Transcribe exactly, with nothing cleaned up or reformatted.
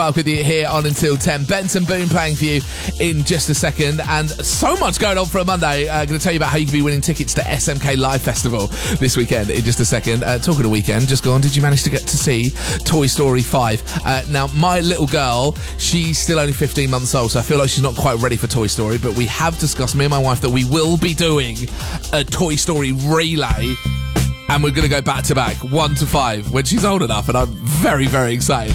Mark with you here on Until ten. Benson Boone playing for you in just a second, and so much going on for a Monday. I'm uh, going to tell you about how you can be winning tickets to S M K Live Festival this weekend in just a second. Uh, talking of weekend, just gone, did you manage to get to see Toy Story five? Uh, now, my little girl, she's still only fifteen months old, so I feel like she's not quite ready for Toy Story, but we have discussed, me and my wife, that we will be doing a Toy Story relay, and we're going to go back to back, one to five, when she's old enough, and I'm very, very excited.